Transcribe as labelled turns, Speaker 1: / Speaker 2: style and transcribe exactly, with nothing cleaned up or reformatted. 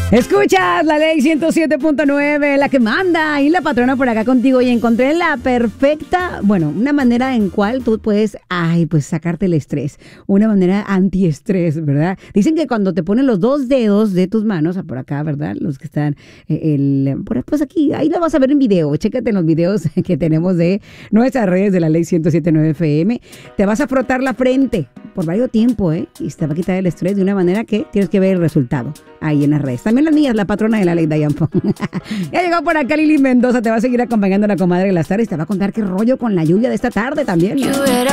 Speaker 1: Escuchas la ley ciento siete punto nueve, la que manda, y la patrona por acá contigo, y encontré la perfecta, bueno, una manera en cual tú puedes, ay, pues sacarte el estrés, una manera antiestrés, ¿verdad? Dicen que cuando te ponen los dos dedos de tus manos, por acá, ¿verdad? Los que están, eh, el, por, pues aquí, ahí lo vas a ver en video, chécate en los videos que tenemos de nuestras redes de la ley ciento siete punto nueve F M, te vas a frotar la frente por varios tiempos, ¿eh? Y te va a quitar el estrés de una manera que tienes que ver el resultado ahí en las redes. También las mías, la patrona de la ley, Diane Fong. Ya llegó por acá Lili Mendoza, te va a seguir acompañando la comadre de las tardes, te va a contar qué rollo con la lluvia de esta tarde también, ¿no?